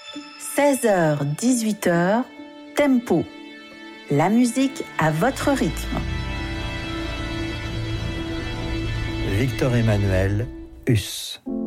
16h, 18h, tempo. La musique à votre rythme. Victor Emmanuel, Us.